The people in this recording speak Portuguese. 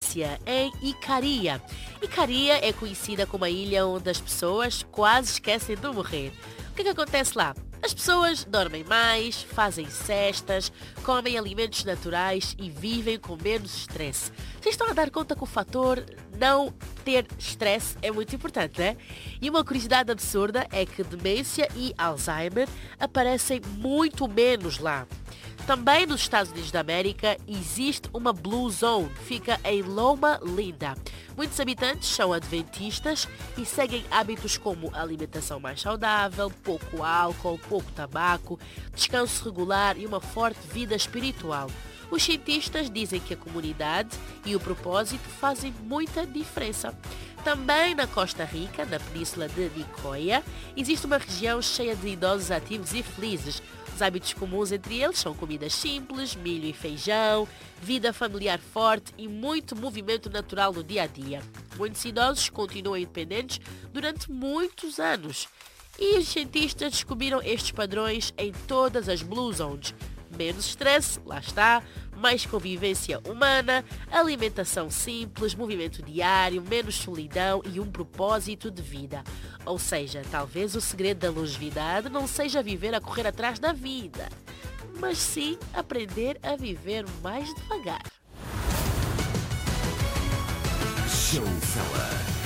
Grécia, em Icaria. Icaria é conhecida como a ilha onde as pessoas quase esquecem de morrer. O que acontece lá? As pessoas dormem mais, fazem cestas, comem alimentos naturais e vivem com menos stress. Vocês estão a dar conta que o fator não ter stress é muito importante, né? E uma curiosidade absurda é que demência e Alzheimer aparecem muito menos lá. Também nos Estados Unidos da América existe uma Blue Zone, fica em Loma Linda. Muitos habitantes são adventistas e seguem hábitos como alimentação mais saudável, pouco álcool, pouco tabaco, descanso regular e uma forte vida espiritual. Os cientistas dizem que a comunidade e o propósito fazem muita diferença. Também na Costa Rica, na península de Nicoya, existe uma região cheia de idosos ativos e felizes. Os hábitos comuns entre eles são comidas simples, milho e feijão, vida familiar forte e muito movimento natural no dia a dia. Muitos idosos continuam independentes durante muitos anos. E os cientistas descobriram estes padrões em todas as Blue Zones. Menos stress, lá está, mais convivência humana, alimentação simples, movimento diário, menos solidão e um propósito de vida. Ou seja, talvez o segredo da longevidade não seja viver a correr atrás da vida, mas sim aprender a viver mais devagar. Showfella.